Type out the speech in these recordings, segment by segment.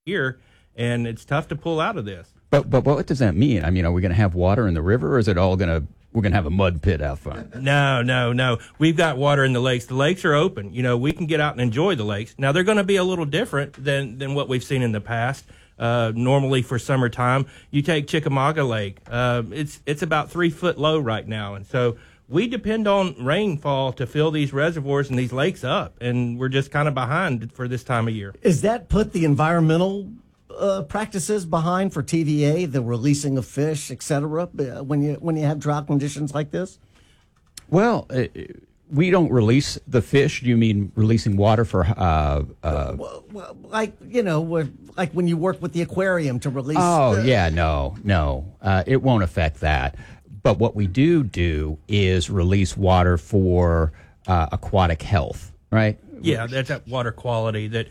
year, and it's tough to pull out of this. But what does that mean? I mean, are we going to have water in the river, or is it all we're going to have a mud pit out front? No. We've got water in the lakes. The lakes are open. We can get out and enjoy the lakes. Now, they're going to be a little different than what we've seen in the past. Normally for summertime, you take Chickamauga Lake. It's about 3 foot low right now. And so we depend on rainfall to fill these reservoirs and these lakes up. And we're just kind of behind for this time of year. Is that put the environmental practices behind for TVA, the releasing of fish, et cetera, when you have drought conditions like this? Well, we don't release the fish. Do you mean releasing water for like when you work with the aquarium to release? No. It won't affect that. But what we do is release water for aquatic health, right? Yeah, that's that water quality that.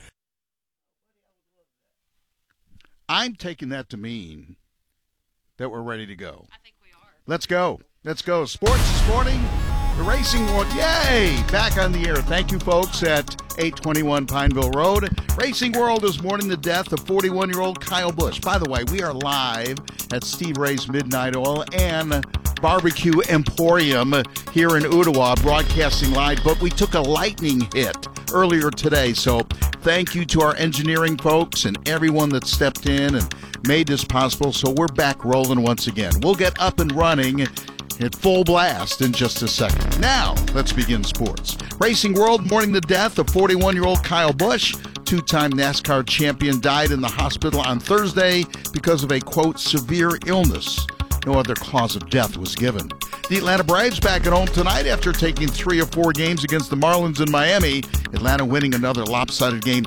I'm taking that to mean that we're ready to go. I think we are. Let's go. Sports this morning. The Racing World, yay! Back on the air. Thank you, folks, at 821 Pineville Road. Racing World is mourning the death of 41-year-old Kyle Busch. By the way, we are live at Steve Ray's Midnight Oil and Barbecue Emporium here in Ottawa, broadcasting live. But we took a lightning hit earlier today, so thank you to our engineering folks and everyone that stepped in and made this possible. So we're back rolling once again. We'll get up and running at full blast in just a second. Now, let's begin sports. Racing World mourning the death of 41-year-old Kyle Busch. Two-time NASCAR champion died in the hospital on Thursday because of a, quote, severe illness. No other cause of death was given. The Atlanta Braves back at home tonight after taking 3 of 4 games against the Marlins in Miami. Atlanta winning another lopsided game,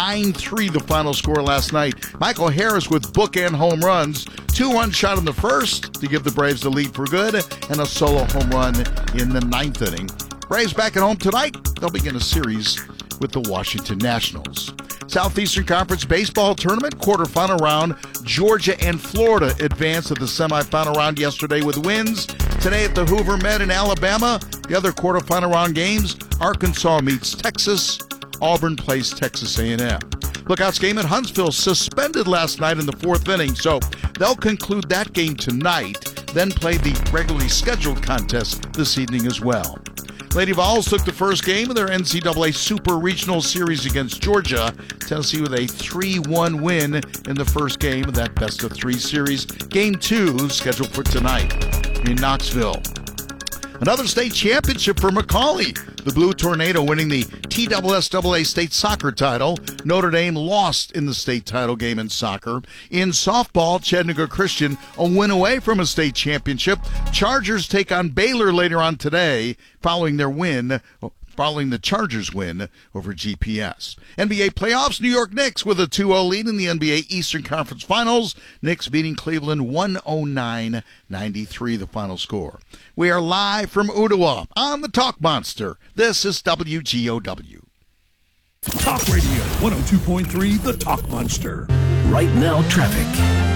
9-3 the final score last night. Michael Harris with bookend home runs, 2-run shot in the first to give the Braves the lead for good, and a solo home run in the 9th inning. Braves back at home tonight. They'll begin a series with the Washington Nationals. Southeastern Conference Baseball Tournament quarterfinal round. Georgia and Florida advanced to the semifinal round yesterday with wins. Today at the Hoover Med in Alabama, the other quarterfinal round games, Arkansas meets Texas. Auburn plays Texas A&M. Lookouts game at Huntsville suspended last night in the 4th inning, so they'll conclude that game tonight, then play the regularly scheduled contest this evening as well. Lady Vols took the first game of their NCAA Super Regional Series against Georgia. Tennessee with a 3-1 win in the first game of that best-of-3 series. Game 2 scheduled for tonight in Knoxville. Another state championship for McCallie. The Blue Tornado winning the TSSAA state soccer title. Notre Dame lost in the state title game in soccer. In softball, Chattanooga Christian a win away from a state championship. Chargers take on Baylor later on today following the Chargers' win over GPS. NBA playoffs, New York Knicks with a 2-0 lead in the NBA Eastern Conference Finals. Knicks beating Cleveland 109-93, the final score. We are live from Ottawa on the Talk Monster. This is WGOW. Talk Radio 102.3, the Talk Monster. Right now, traffic.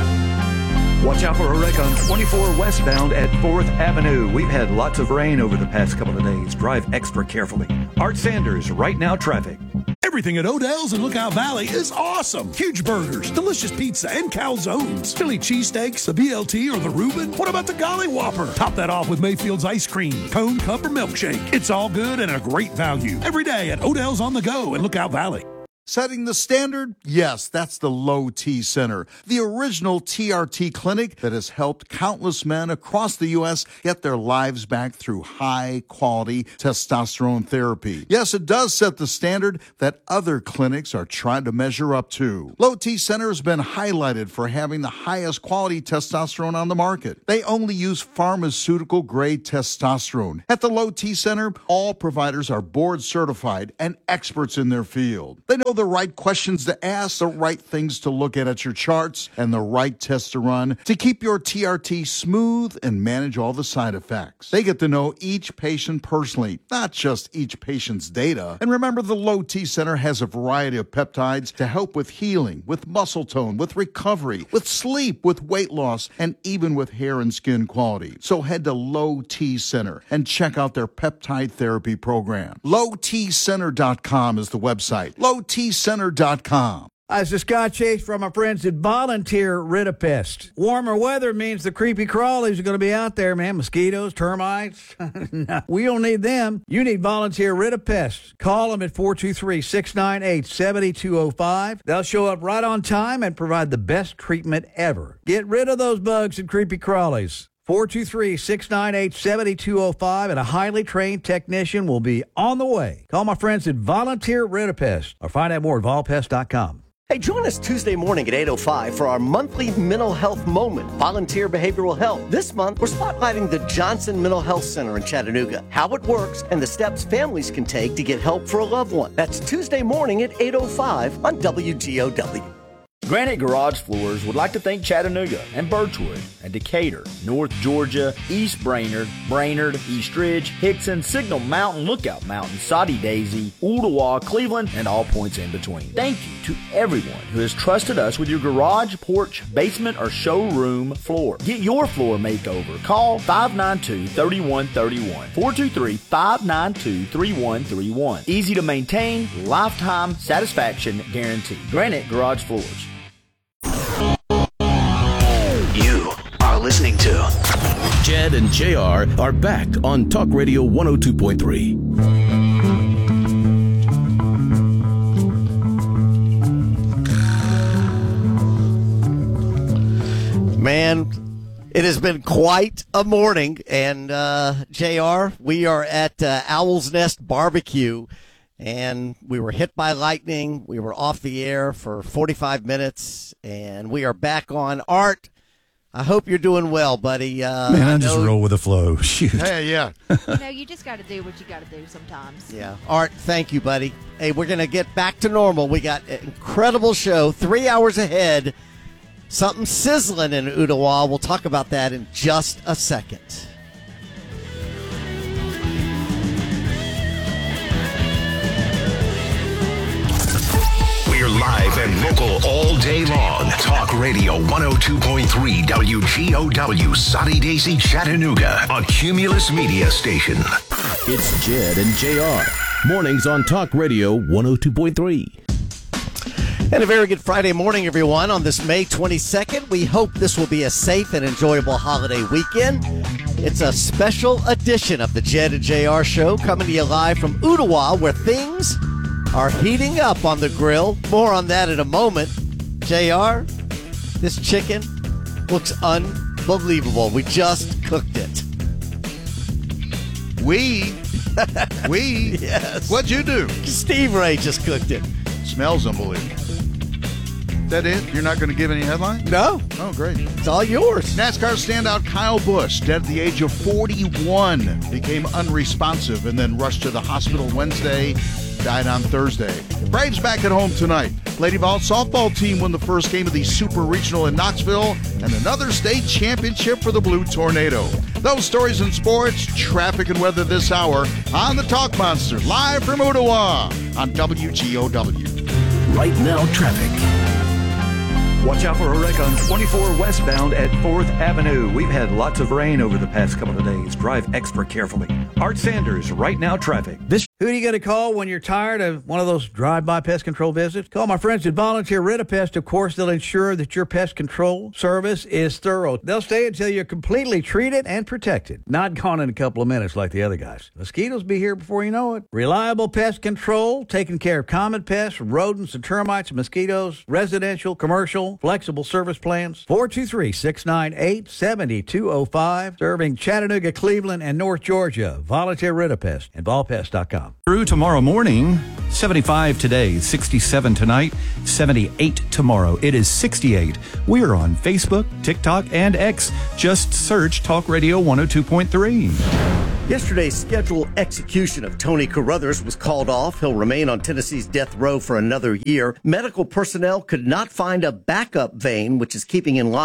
Watch out for a wreck on 24 westbound at 4th Avenue. We've had lots of rain over the past couple of days. Drive extra carefully. Art Sanders, Right Now Traffic. Everything at Odell's in Lookout Valley is awesome. Huge burgers, delicious pizza, and calzones. Philly cheesesteaks, the BLT, or the Reuben. What about the Golly Whopper? Top that off with Mayfield's ice cream, cone, cup, or milkshake. It's all good and a great value. Every day at Odell's on the Go in Lookout Valley. Setting the standard? Yes, that's the Low T Center, the original TRT clinic that has helped countless men across the U.S. get their lives back through high-quality testosterone therapy. Yes, it does set the standard that other clinics are trying to measure up to. Low T Center has been highlighted for having the highest quality testosterone on the market. They only use pharmaceutical-grade testosterone. At the Low T Center, all providers are board-certified and experts in their field. They know the right questions to ask, the right things to look at your charts, and the right tests to run to keep your TRT smooth and manage all the side effects. They get to know each patient personally, not just each patient's data. And remember, the Low T Center has a variety of peptides to help with healing, with muscle tone, with recovery, with sleep, with weight loss, and even with hair and skin quality. So head to Low T Center and check out their peptide therapy program. LowTCenter.com is the website. LowTCenter.com. This is Scott Chase from my friends at Volunteer Rid-A-Pest. Warmer weather means the creepy crawlies are going to be out there, man. Mosquitoes, termites. No, we don't need them. You need Volunteer Rid-A-Pest. Call them at 423-698-7205. They'll show up right on time and provide the best treatment ever. Get rid of those bugs and creepy crawlies. 423-698-7205, and a highly trained technician will be on the way. Call my friends at Volunteer Rid-A-Pest or find out more at volpest.com. Hey, join us Tuesday morning at 8:05 for our monthly mental health moment, Volunteer Behavioral Health. This month, we're spotlighting the Johnson Mental Health Center in Chattanooga, how it works, and the steps families can take to get help for a loved one. That's Tuesday morning at 8:05 on WGOW. Granite Garage Floors would like to thank Chattanooga and Birchwood and Decatur, North Georgia, East Brainerd, East Ridge, Hickson, Signal Mountain, Lookout Mountain, Soddy Daisy, Ooltewah, Cleveland, and all points in between. Thank you to everyone who has trusted us with your garage, porch, basement, or showroom floor. Get your floor makeover. Call 592-3131. 423-592-3131. Easy to maintain, lifetime satisfaction guarantee. Granite Garage Floors. You are listening to Jed and JR are back on Talk Radio 102.3. Man, it has been quite a morning. And, JR, we are at Owl's Nest Barbecue, and we were hit by lightning. We were off the air for 45 minutes, and we are back on. Art, I hope you're doing well, buddy. Man, I just roll with the flow. Shoot. Hey, yeah. You just got to do what you got to do sometimes. Yeah. Art, thank you, buddy. Hey, we're going to get back to normal. We got an incredible show, 3 hours ahead. Something sizzling in Ooltewah. We'll talk about that in just a second. We're live and local all day long. Talk Radio 102.3 WGOW, Soddy Daisy, Chattanooga, a Cumulus Media station. It's Jed and JR. Mornings on Talk Radio 102.3. And a very good Friday morning, everyone, on this May 22nd. We hope this will be a safe and enjoyable holiday weekend. It's a special edition of the Jed and JR Show, coming to you live from Ooltewah, where things are heating up on the grill. More on that in a moment. JR, this chicken looks unbelievable. We just cooked it. We? Yes. What'd you do? Steve Ray just cooked it. Smells unbelievable. Is that it? You're not going to give any headline? No. Oh, great. It's all yours. NASCAR standout Kyle Busch, dead at the age of 41, became unresponsive and then rushed to the hospital Wednesday, died on Thursday. Braves back at home tonight. Lady Vol softball team won the first game of the Super Regional in Knoxville and another state championship for the Blue Tornado. Those stories in sports, traffic, and weather this hour on the Talk Monster, live from Ooltewah on WGOW. Right now, traffic. Watch out for a wreck on 24 westbound at 4th Avenue. We've had lots of rain over the past couple of days. Drive extra carefully. Art Sanders, Right Now Traffic. Who are you going to call when you're tired of one of those drive-by pest control visits? Call my friends at Volunteer Rid-A-Pest. Of course, they'll ensure that your pest control service is thorough. They'll stay until you're completely treated and protected. Not gone in a couple of minutes like the other guys. Mosquitoes be here before you know it. Reliable pest control, taking care of common pests, rodents and termites and mosquitoes, residential, commercial, flexible service plans. 423-698-7205. Serving Chattanooga, Cleveland, and North Georgia. Volunteer Rid-A-Pest and volpest.com. Through tomorrow morning, 75 today, 67 tonight, 78 tomorrow. It is 68. We're on Facebook, TikTok, and X. Just search Talk Radio 102.3. Yesterday's scheduled execution of Tony Carruthers was called off. He'll remain on Tennessee's death row for another year. Medical personnel could not find a backup vein, which is keeping in line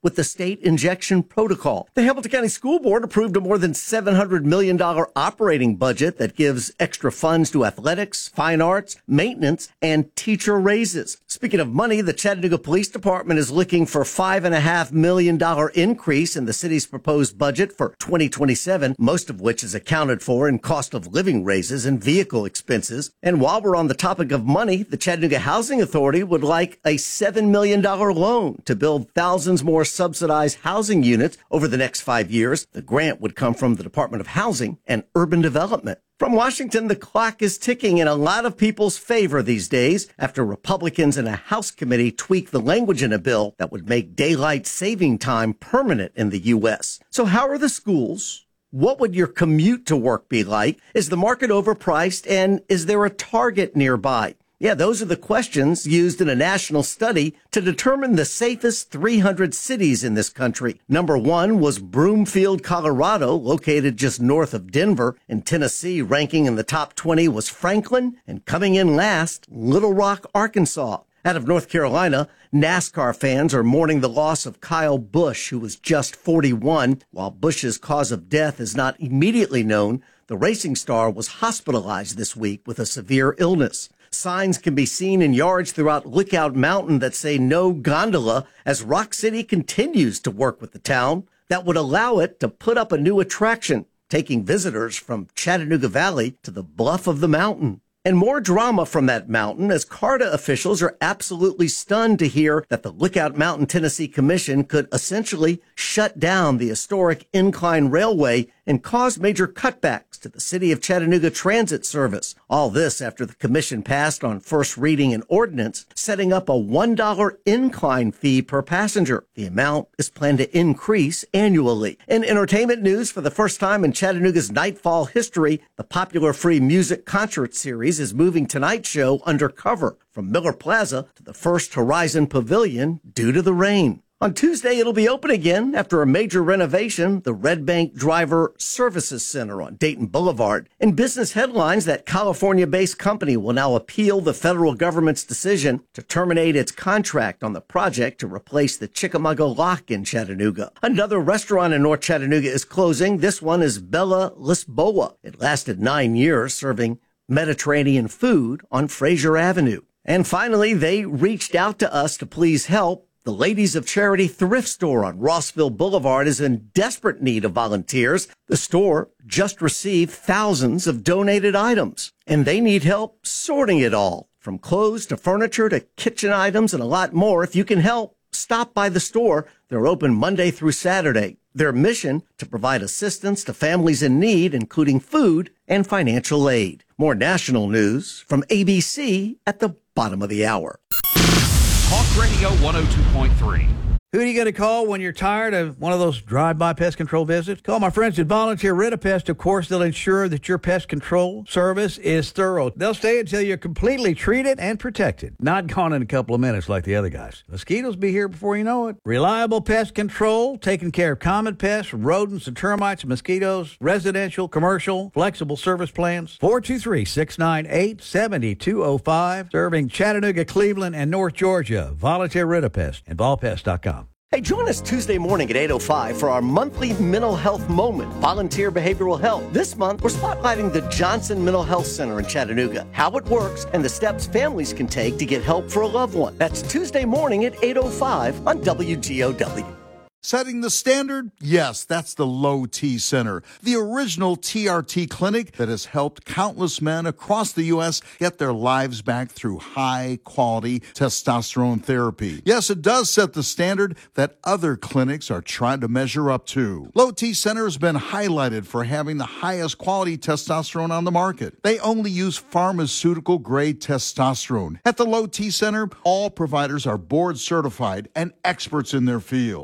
with the state injection protocol. The Hamilton County School Board approved a more than $700 million operating budget that gives extra funds to athletics, fine arts, maintenance, and teacher raises. Speaking of money, the Chattanooga Police Department is looking for $5.5 million increase in the city's proposed budget for 2027, most of which is accounted for in cost of living raises and vehicle expenses. And while we're on the topic of money, the Chattanooga Housing Authority would like a $7 million loan to build thousands more subsidized housing units over the next 5 years. The grant would come from the Department of Housing and Urban Development. From Washington, the clock is ticking in a lot of people's favor these days after Republicans in a House committee tweaked the language in a bill that would make daylight saving time permanent in the U.S. So how are the schools? What would your commute to work be like? Is the market overpriced? And is there a Target nearby? Yeah, those are the questions used in a national study to determine the safest 300 cities in this country. Number 1 was Broomfield, Colorado, located just north of Denver. In Tennessee, ranking in the top 20 was Franklin, and coming in last, Little Rock, Arkansas. Out of North Carolina, NASCAR fans are mourning the loss of Kyle Busch, who was just 41. While Busch's cause of death is not immediately known, the racing star was hospitalized this week with a severe illness. Signs can be seen in yards throughout Lookout Mountain that say no gondola as Rock City continues to work with the town that would allow it to put up a new attraction, taking visitors from Chattanooga Valley to the bluff of the mountain. And more drama from that mountain as CARTA officials are absolutely stunned to hear that the Lookout Mountain, Tennessee Commission could essentially shut down the historic Incline Railway and cause major cutbacks to the City of Chattanooga transit service. All this after the commission passed on first reading an ordinance setting up a $1 incline fee per passenger. The amount is planned to increase annually. In entertainment news, for the first time in Chattanooga's Nightfall history, the popular free music concert series is moving tonight's show undercover from Miller Plaza to the First Horizon Pavilion due to the rain. On Tuesday, it'll be open again after a major renovation, the Red Bank Driver Services Center on Dayton Boulevard. In business headlines, that California-based company will now appeal the federal government's decision to terminate its contract on the project to replace the Chickamauga Lock in Chattanooga. Another restaurant in North Chattanooga is closing. This one is Bella Lisboa. It lasted 9 years, serving Mediterranean food on Fraser Avenue. And finally, they reached out to us to please help. The Ladies of Charity thrift store on Rossville Boulevard is in desperate need of volunteers. The store just received thousands of donated items, and they need help sorting it all, from clothes to furniture to kitchen items and a lot more. If you can help, stop by the store. They're open Monday through Saturday. Their mission to provide assistance to families in need, including food and financial aid. More national news from ABC at the bottom of the hour. Talk Radio 102.3. Who are you going to call when you're tired of one of those drive-by pest control visits? Call my friends at Volunteer Rid-A-Pest. Of course, they'll ensure that your pest control service is thorough. They'll stay until you're completely treated and protected. Not gone in a couple of minutes like the other guys. Mosquitoes be here before you know it. Reliable pest control, taking care of common pests, rodents and termites, mosquitoes, residential, commercial, flexible service plans. 423-698-7205. Serving Chattanooga, Cleveland, and North Georgia. Volunteer Rid-A-Pest and ballpest.com. Hey, join us Tuesday morning at 8:05 for our monthly mental health moment, Volunteer Behavioral Health. This month, we're spotlighting the Johnson Mental Health Center in Chattanooga, how it works, and the steps families can take to get help for a loved one. That's Tuesday morning at 8:05 on WGOW. Setting the standard? Yes, that's the Low T Center, the original TRT clinic that has helped countless men across the U.S. get their lives back through high-quality testosterone therapy. Yes, it does set the standard that other clinics are trying to measure up to. Low T Center has been highlighted for having the highest quality testosterone on the market. They only use pharmaceutical-grade testosterone. At the Low T Center, all providers are board-certified and experts in their field. They know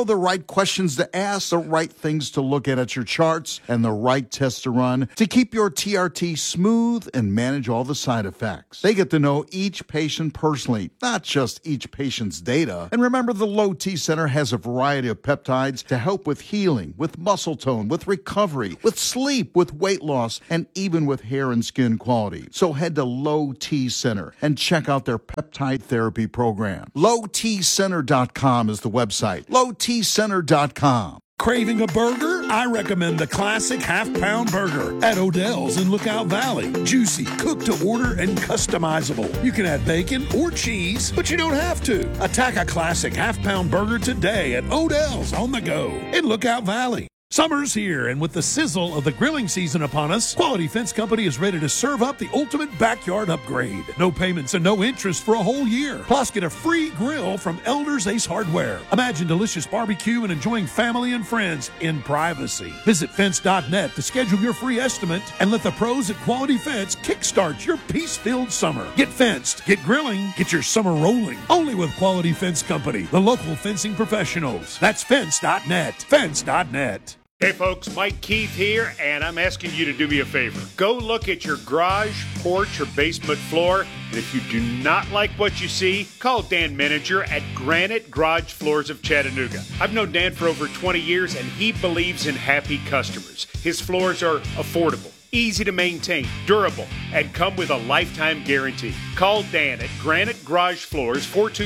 the right questions to ask, the right things to look at your charts, and the right tests to run to keep your TRT smooth and manage all the side effects. They get to know each patient personally, not just each patient's data. And remember, the Low T Center has a variety of peptides to help with healing, with muscle tone, with recovery, with sleep, with weight loss, and even with hair and skin quality. So head to Low T Center and check out their peptide therapy program. LowTCenter.com is the website. LowTCenter.com. Craving a burger? I recommend the classic half-pound burger at Odell's in Lookout Valley. Juicy, cooked to order, and customizable. You can add bacon or cheese, but you don't have to. Attack a classic half-pound burger today at Odell's on the go in Lookout Valley. Summer's here, and with the sizzle of the grilling season upon us, Quality Fence Company is ready to serve up the ultimate backyard upgrade. No payments and no interest for a whole year. Plus, get a free grill from Elder's Ace Hardware. Imagine delicious barbecue and enjoying family and friends in privacy. Visit fence.net to schedule your free estimate and let the pros at Quality Fence kickstart your peace-filled summer. Get fenced, get grilling, get your summer rolling. Only with Quality Fence Company, the local fencing professionals. That's fence.net. Fence.net. Hey folks, Mike Keith here, and I'm asking you to do me a favor. Go look at your garage, porch, or basement floor, and if you do not like what you see, call Dan Menninger at Granite Garage Floors of Chattanooga. I've known Dan for over 20 years, and he believes in happy customers. His floors are affordable, easy to maintain, durable, and come with a lifetime guarantee. Call Dan at Granite Garage Floors,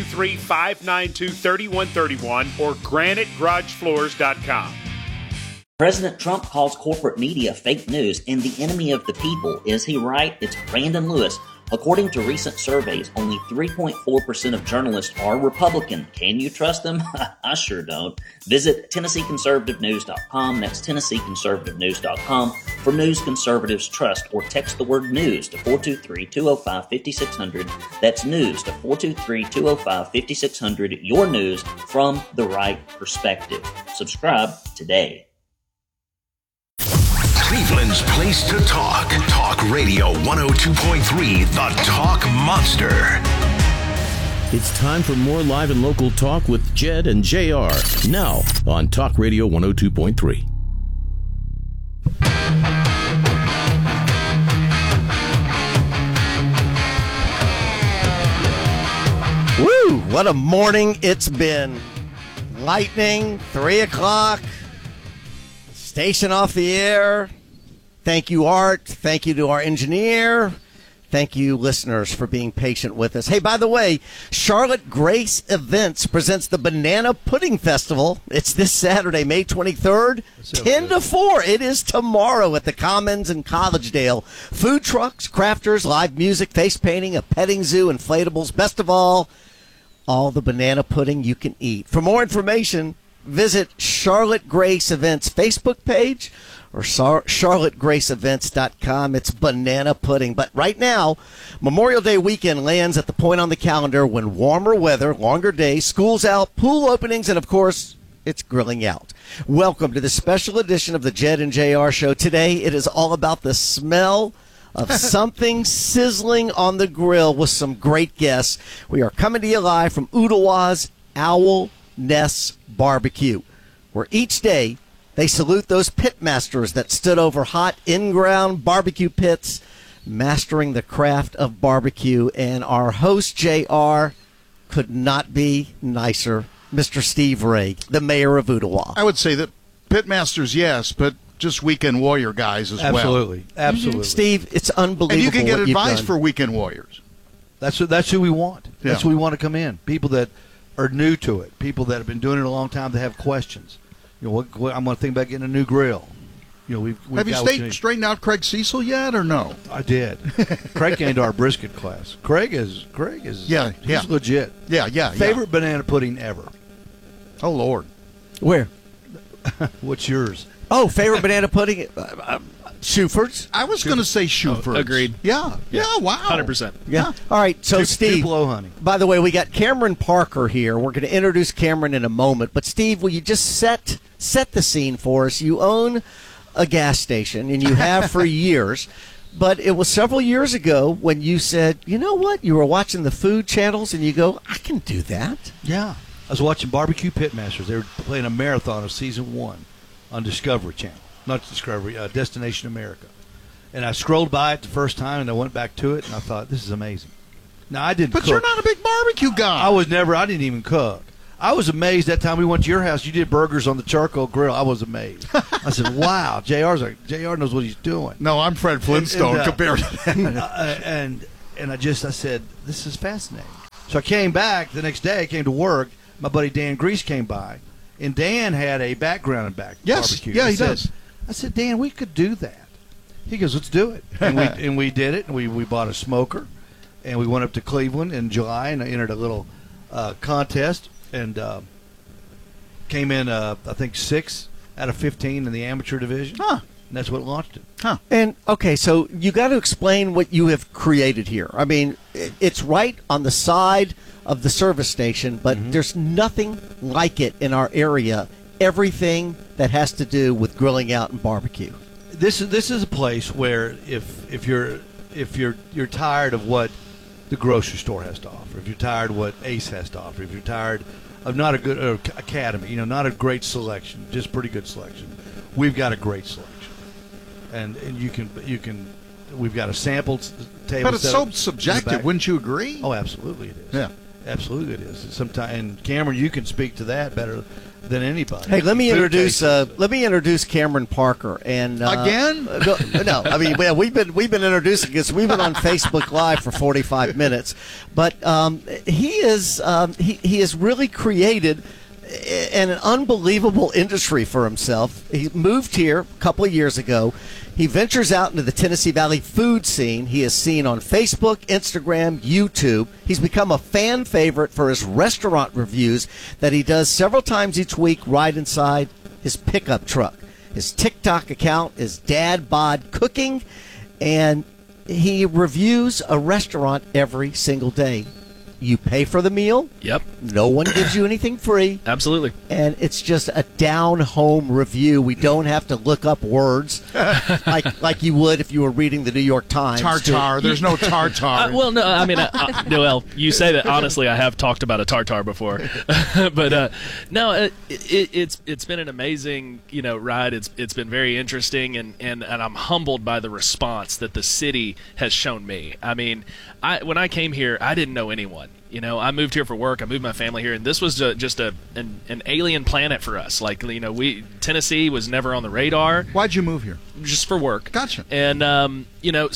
423-592-3131 or granitegaragefloors.com. President Trump calls corporate media fake news and the enemy of the people. Is he right? It's Brandon Lewis. According to recent surveys, only 3.4% of journalists are Republican. Can you trust them? I sure don't. Visit TennesseeConservativeNews.com. That's TennesseeConservativeNews.com for news conservatives trust, or text the word news to 423-205-5600. That's news to 423-205-5600. Your news from the right perspective. Subscribe today. Cleveland's place to talk. Talk Radio 102.3, the Talk Monster. It's time for more live and local talk with Jed and JR. Now on Talk Radio 102.3. Woo! What a morning it's been. Lightning, 3 o'clock. Station off the air. Thank you, Art. Thank you to our engineer. Thank you, listeners, for being patient with us. Hey, by the way, Charlotte Grace Events presents the Banana Pudding Festival. It's this Saturday, May 23rd, 10 to 4. It is tomorrow at the Commons in Collegedale. Food trucks, crafters, live music, face painting, a petting zoo, inflatables. Best of all the banana pudding you can eat. For more information, visit Charlotte Grace Events Facebook page or charlottegraceevents.com. It's banana pudding. But right now, Memorial Day weekend lands at the point on the calendar when warmer weather, longer days, school's out, pool openings, and, of course, it's grilling out. Welcome to the special edition of the Jed and JR Show. Today, it is all about the smell of something sizzling on the grill with some great guests. We are coming to you live from Ooltewah's Owl Nest Barbecue, where each day they salute those pit masters that stood over hot in-ground barbecue pits, mastering the craft of barbecue. And our host, JR, could not be nicer, Mr. Steve Ray, the mayor of Ooltewah. I would say that pit masters, yes, but just weekend warrior guys as well. Absolutely. Mm-hmm. Steve, it's unbelievable. And you can get what advice you've done for weekend warriors. That's who we want. Yeah. That's who we want to come in. People that are new to it. People that have been doing it a long time that have questions. You know, what I'm going to think about getting a new grill. You know, we've have you straightened out Craig Cecil yet, or no? I did. Craig came to our brisket class. Craig is he's legit. Yeah. Favorite banana pudding ever. Oh Lord, where? What's yours? Oh, favorite banana pudding. Shuford's. I was going to say Shuford's. Oh, agreed. Yeah. Wow. 100%. Yeah. All right. So, Steve, Tupelo honey. By the way, we got Cameron Parker here. We're going to introduce Cameron in a moment. But, Steve, will you just set the scene for us? You own a gas station, and you have for years. But it was several years ago when you said, you know what? You were watching the food channels, and you go, I can do that. Yeah. was watching Barbecue Pitmasters. They were playing a marathon of season 1 on Discovery Channel. Not Discovery, Destination America. And I scrolled by it the first time, and I went back to it, and I thought, this is amazing. Now, I didn't cook. But you're not a big barbecue guy. I didn't even cook. I was amazed that time we went to your house. You did burgers on the charcoal grill. I was amazed. I said, wow, JR knows what he's doing. No, I'm Fred Flintstone compared to that. And I said, this is fascinating. So I came back the next day, came to work. My buddy Dan Grease came by, and Dan had a background in barbecue. Yeah, he does. I said, Dan, we could do that. He goes, let's do it. And we did it. And we bought a smoker, and we went up to Cleveland in July and I entered a little contest and came in, I think, 6 out of 15 in the amateur division. Huh. And that's what launched it. Huh. And, okay, so you got to explain what you have created here. I mean, it's right on the side of the service station, but there's nothing like it in our area. Everything that has to do with grilling out and barbecue. This is a place where if you're tired of what the grocery store has to offer, if you're tired of what Ace has to offer, if you're tired of not a good Academy, not a great selection, just pretty good selection, we've got a great selection. And you can we've got a sample table. But it's so subjective, wouldn't you agree? Oh, absolutely it is. Yeah, absolutely it is. Sometimes, and Cameron, you can speak to that better than anybody. Hey, let me introduce Cameron Parker. And again? No, I mean we've been introducing this. We've been on Facebook Live for 45 minutes, but he has really created an unbelievable industry for himself. He moved here a couple of years ago. He ventures out into the Tennessee Valley food scene. He is seen on Facebook, Instagram, YouTube. He's become a fan favorite for his restaurant reviews that he does several times each week right inside his pickup truck. His TikTok account is Dad Bod Cooking, and he reviews a restaurant every single day. You pay for the meal. Yep. No one gives you anything free. Absolutely. And it's just a down-home review. We don't have to look up words like you would if you were reading the New York Times. Tartar. There's no tartar. Well, no, I mean, Noel, you say that. Honestly, I have talked about a tartar before. But, no, it's been an amazing, ride. It's been very interesting, and I'm humbled by the response that the city has shown me. I mean, when I came here, I didn't know anyone. I moved here for work. I moved my family here, and this was just an alien planet for us. Like, Tennessee was never on the radar. Why'd you move here? Just for work. Gotcha. And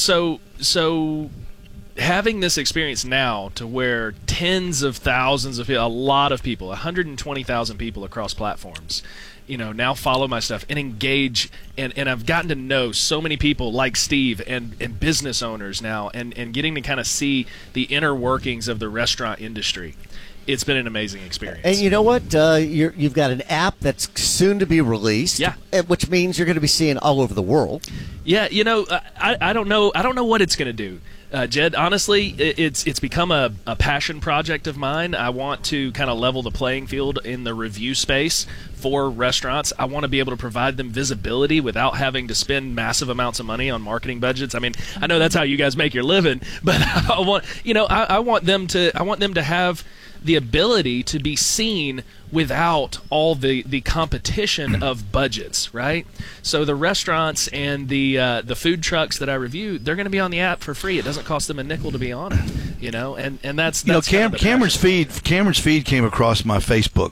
so having this experience now, to where tens of thousands of people, a lot of people, 120,000 people across platforms, now follow my stuff and engage, and I've gotten to know so many people like Steve and business owners now, and getting to kind of see the inner workings of the restaurant industry. It's been an amazing experience. And you know what? You've got an app that's soon to be released, which means you're going to be seeing all over the world. Yeah, I don't know what it's going to do. Jed, honestly, it's become a passion project of mine. I want to kind of level the playing field in the review space for restaurants. I want to be able to provide them visibility without having to spend massive amounts of money on marketing budgets. I mean, I know that's how you guys make your living, but I want them to have the ability to be seen without all the competition of budgets, right? So the restaurants and the food trucks that I review, they're going to be on the app for free. It doesn't cost them a nickel to be on it, and that's Cameron's feed came across my Facebook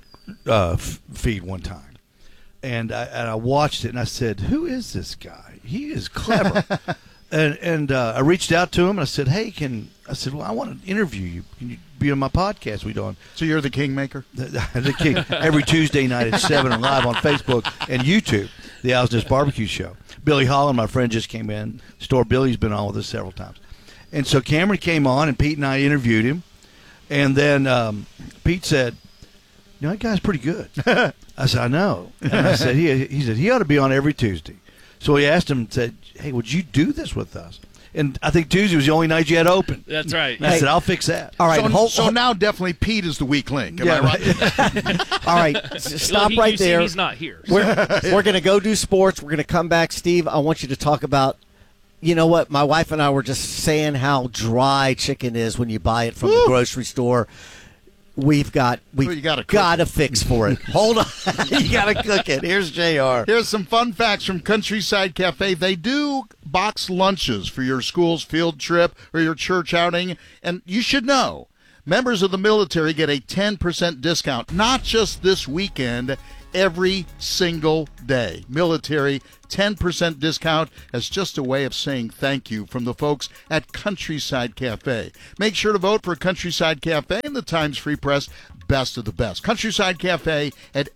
feed one time, and I watched it and I said, "Who is this guy? He is clever." and I reached out to him and I said, "Hey, well, I want to interview you. Can you be on my podcast we doing?" So you're the kingmaker? The king. Every Tuesday night at 7 and live on Facebook and YouTube, the Alsness Barbecue Show. Billy Holland, my friend, just came in. Store Billy's been on with us several times. And so Cameron came on, and Pete and I interviewed him. And then Pete said, that guy's pretty good. I said, I know. And I said, he said, he ought to be on every Tuesday. So he asked him, said, hey, would you do this with us? And I think Tuesday was the only night you had open. That's right. And I said, I'll fix that. All right. So now definitely Pete is the weak link. Am I right? All right. Stop right there. He's not here. We're going to go do sports. We're going to come back. Steve, I want you to talk about, you know what? My wife and I were just saying how dry chicken is when you buy it from the grocery store. We've got to fix for it. Hold on. You got to cook it. Here's JR. Here's some fun facts from Countryside Cafe. They do box lunches for your school's field trip or your church outing, and you should know members of the military get a 10% discount, not just this weekend, every single day. Military, 10% discount as just a way of saying thank you from the folks at Countryside Cafe. Make sure to vote for Countryside Cafe in the Times Free Press Best of the Best. Countryside Cafe at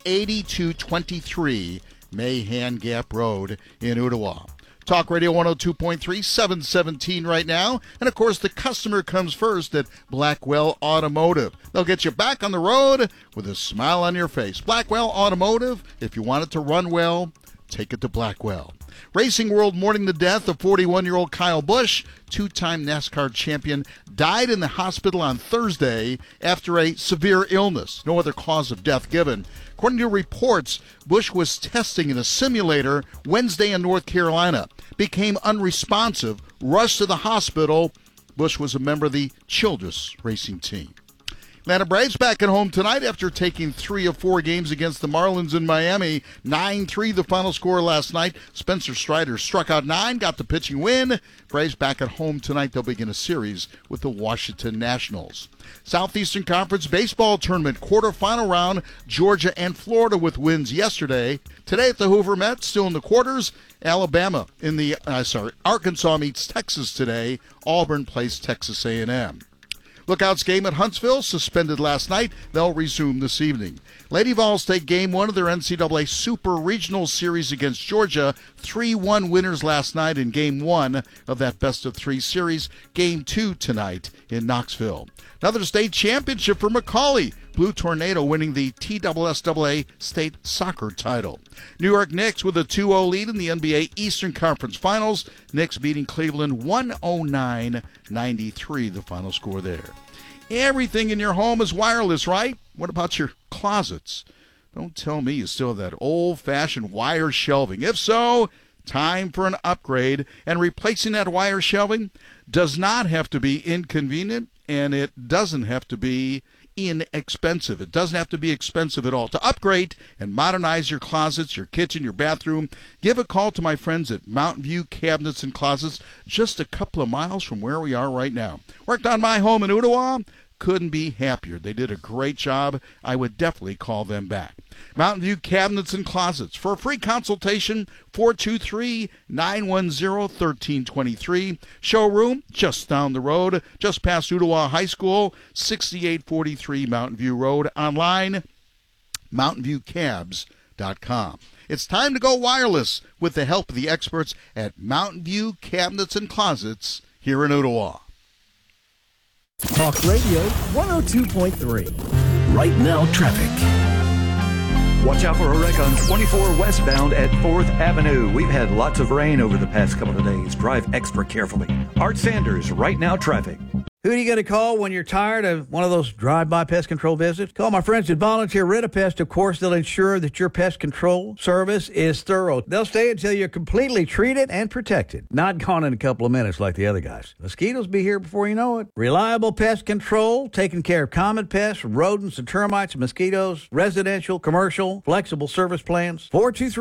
8223 Mahan Gap Road in Ottawa. Talk Radio 102.3, 717 right now. And, of course, the customer comes first at Blackwell Automotive. They'll get you back on the road with a smile on your face. Blackwell Automotive, if you want it to run well, take it to Blackwell. Racing World mourning the death of 41-year-old Kyle Busch, two-time NASCAR champion, died in the hospital on Thursday after a severe illness. No other cause of death given. According to reports, Busch was testing in a simulator Wednesday in North Carolina, became unresponsive, rushed to the hospital. Busch was a member of the Childress racing team. Atlanta Braves back at home tonight after taking 3 of 4 games against the Marlins in Miami. 9-3 the final score last night. Spencer Strider struck out 9, got the pitching win. Braves back at home tonight. They'll begin a series with the Washington Nationals. Southeastern Conference Baseball Tournament quarterfinal round, Georgia and Florida with wins yesterday. Today at the Hoover Met, still in the quarters. Arkansas meets Texas today. Auburn plays Texas A&M. Lookouts game at Huntsville, suspended last night. They'll resume this evening. Lady Vols take Game 1 of their NCAA Super Regional Series against Georgia. 3-1 winners last night in Game 1 of that best-of-3 series. Game 2 tonight in Knoxville. Another state championship for McCallie. Blue Tornado winning the TSSAA state soccer title. New York Knicks with a 2-0 lead in the NBA Eastern Conference Finals. Knicks beating Cleveland 109-93, the final score there. Everything in your home is wireless, right? What about your closets? Don't tell me you still have that old-fashioned wire shelving. If so, time for an upgrade. And replacing that wire shelving does not have to be inconvenient, and it doesn't have to be inexpensive. It doesn't have to be expensive at all. To upgrade and modernize your closets, your kitchen, your bathroom, give a call to my friends at Mountain View Cabinets and Closets, just a couple of miles from where we are right now. Worked on my home in Ottawa. Couldn't be happier. They did a great job. I would definitely call them back. Mountain View Cabinets and Closets. For a free consultation, 423-910-1323. Showroom just down the road, just past Ottawa High School, 6843 Mountain View Road. Online, mountainviewcabs.com. It's time to go wireless with the help of the experts at Mountain View Cabinets and Closets here in Ottawa. Talk Radio 102.3. Right now, traffic. Watch out for a wreck on 24 westbound at 4th Avenue. We've had lots of rain over the past couple of days. Drive extra carefully. Art Sanders, Right Now Traffic. Who are you going to call when you're tired of one of those drive-by pest control visits? Call my friends at Volunteer Ritapest. Of course, they'll ensure that your pest control service is thorough. They'll stay until you're completely treated and protected. Not gone in a couple of minutes like the other guys. Mosquitoes be here before you know it. Reliable pest control, taking care of common pests, rodents and termites and mosquitoes, residential, commercial, flexible service plans.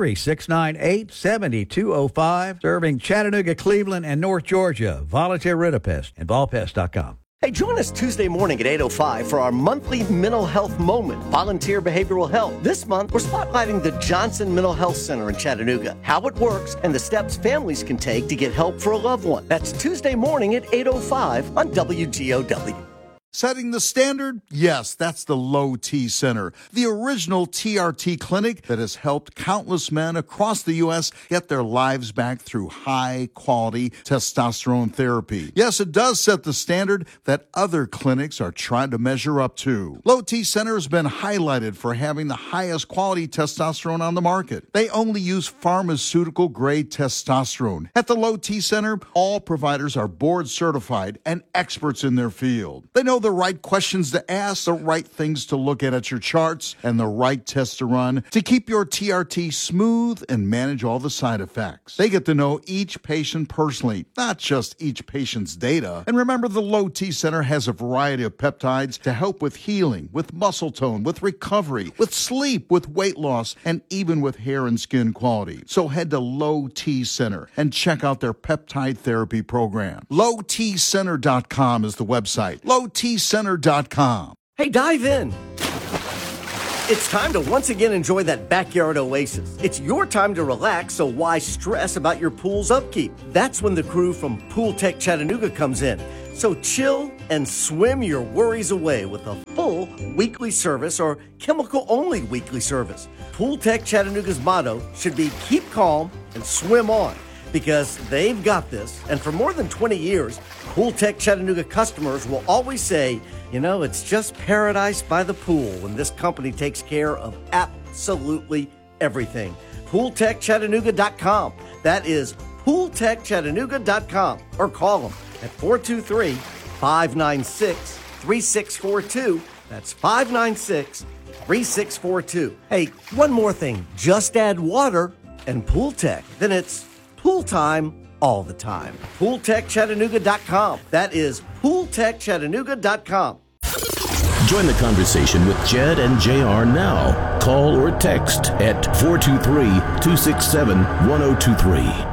423-698-7205. Serving Chattanooga, Cleveland, and North Georgia. Volunteer Ritapest and volpest.com. Hey, join us Tuesday morning at 8:05 for our monthly mental health moment, Volunteer Behavioral Health. This month, we're spotlighting the Johnson Mental Health Center in Chattanooga, how it works, and the steps families can take to get help for a loved one. That's Tuesday morning at 8:05 on WGOW. Setting the standard? Yes, that's the Low T Center, the original TRT clinic that has helped countless men across the U.S. get their lives back through high-quality testosterone therapy. Yes, it does set the standard that other clinics are trying to measure up to. Low T Center has been highlighted for having the highest quality testosterone on the market. They only use pharmaceutical-grade testosterone. At the Low T Center, all providers are board-certified and experts in their field. They know their the right questions to ask, the right things to look at your charts, and the right tests to run to keep your TRT smooth and manage all the side effects. They get to know each patient personally, not just each patient's data. And remember, the Low T Center has a variety of peptides to help with healing, with muscle tone, with recovery, with sleep, with weight loss, and even with hair and skin quality. So head to Low T Center and check out their peptide therapy program. LowTCenter.com is the website. LowTCenter.com. Hey, dive in. It's time to once again enjoy that backyard oasis. It's your time to relax, so why stress about your pool's upkeep? That's when the crew from Pool Tech Chattanooga comes in. So chill and swim your worries away with a full weekly service or chemical-only weekly service. Pool Tech Chattanooga's motto should be keep calm and swim on, because they've got this. And for more than 20 years, Pool Tech Chattanooga customers will always say, you know, it's just paradise by the pool when this company takes care of absolutely everything. PoolTechChattanooga.com. That is PoolTechChattanooga.com. Or call them at 423-596-3642. That's 596-3642. Hey, one more thing. Just add water and Pool Tech. Then it's pool time all the time. PoolTechChattanooga.com. That is PoolTechChattanooga.com. Join the conversation with Jed and JR now. Call or text at 423-267-1023.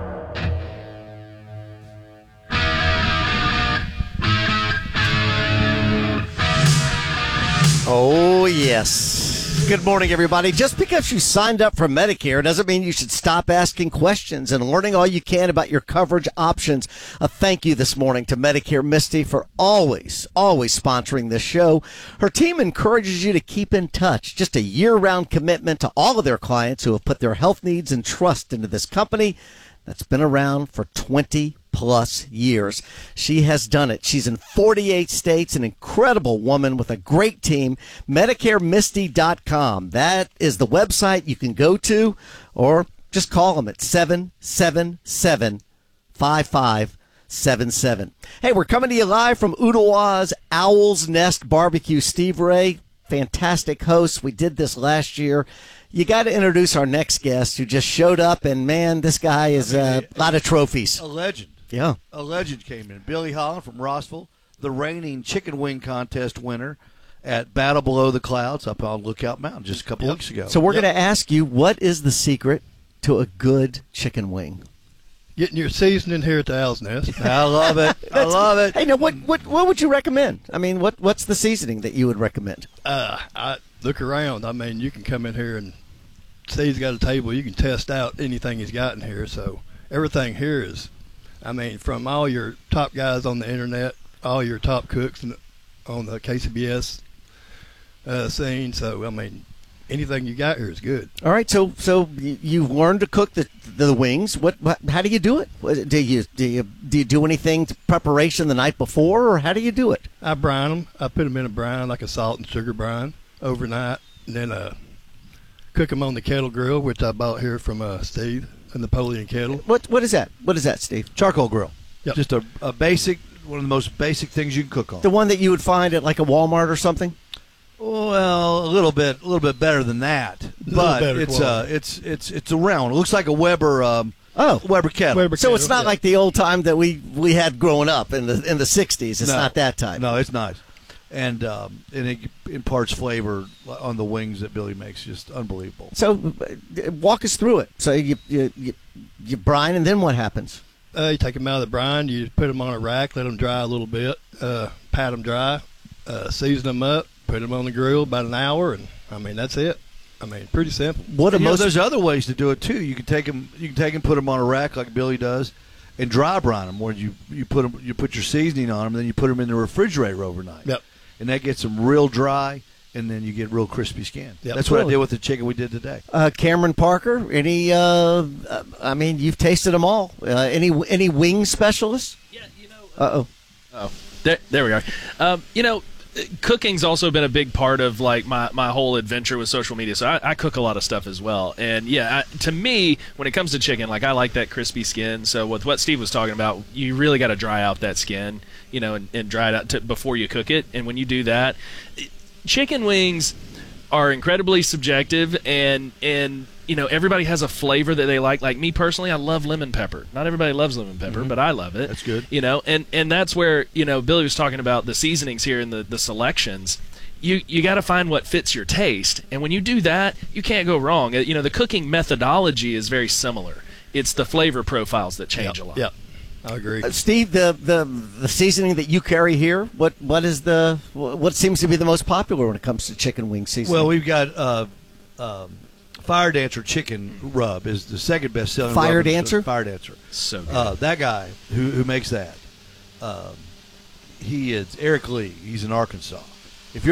Oh, yes. Good morning, everybody. Just because you signed up for Medicare doesn't mean you should stop asking questions and learning all you can about your coverage options. A thank you this morning to Medicare Misty for always sponsoring this show. Her team encourages you to keep in touch. Just a year-round commitment to all of their clients who have put their health needs and trust into this company that's been around for 20-plus years. She has done it. She's in 48 states, an incredible woman with a great team. MedicareMisty.com. That is the website you can go to, or just call them at 777-5577. Hey, we're coming to you live from Ooltewah's Owl's Nest Barbecue. Steve Ray, fantastic host. We did this last year. You got to introduce our next guest who just showed up, and man, this guy is a lot of trophies. A legend. Yeah. A legend came in. Billy Holland from Rossville, the reigning chicken wing contest winner at Battle Below the Clouds up on Lookout Mountain just a couple weeks ago. So we're going to ask you, what is the secret to a good chicken wing? Getting your seasoning here at the Owl's Nest. I love it. I love it. Hey, now what would you recommend? I mean, what's the seasoning that you would recommend? I look around. I mean, you can come in here and Steve's got a table. You can test out anything he's got in here. So everything here is, I mean, from all your top guys on the internet, all your top cooks on the KCBS scene. So, I mean, anything you got here is good. All right, so you've learned to cook the wings. How do you do it? Do you do anything to preparation the night before, or how do you do it? I brine them. I put them in a brine, like a salt and sugar brine, overnight, and then cook them on the kettle grill, which I bought here from Steve, a Napoleon kettle. What is that? What is that, Steve? Charcoal grill. Yep. Just a basic, one of the most basic things you can cook on. The one that you would find at like a Walmart or something? Well, a little bit better than that, but it's a round. It looks like a Weber. Weber kettle. So it's not like the old time that we had growing up in the 60s. It's not that type. No, it's nice, and it imparts flavor on the wings that Billy makes. Just unbelievable. So walk us through it. So you brine, and then what happens? You take them out of the brine. You put them on a rack, let them dry a little bit, pat them dry, season them up. Put them on the grill about an hour, and I mean that's it. I mean, pretty simple. There's other ways to do it too. You can take them, put them on a rack like Billy does, and dry brine them. Where you put your seasoning on them, and then you put them in the refrigerator overnight. Yep. And that gets them real dry, and then you get real crispy skin. Yep. That's what I did with the chicken we did today. Cameron Parker, any? I mean, you've tasted them all. Any wing specialists? Yeah, you know. Oh, there we are. cooking's also been a big part of like my whole adventure with social media. So I cook a lot of stuff as well. And yeah, to me, when it comes to chicken, like I like that crispy skin. So with what Steve was talking about, you really got to dry out that skin, and dry it out before you cook it. And when you do that, chicken wings are incredibly subjective, and everybody has a flavor that they like. Like me personally, I love lemon pepper. Not everybody loves lemon pepper, but I love it. That's good. And that's where, Billy was talking about the seasonings here and the selections. You got to find what fits your taste. And when you do that, you can't go wrong. The cooking methodology is very similar. It's the flavor profiles that change a lot. Yeah, I agree. Steve, the seasoning that you carry here, what seems to be the most popular when it comes to chicken wing seasoning? Well, we've got Fire Dancer chicken rub is the second best selling. Fire Dancer? Fire Dancer. So good. That guy who makes that, he is Eric Lee. He's in Arkansas.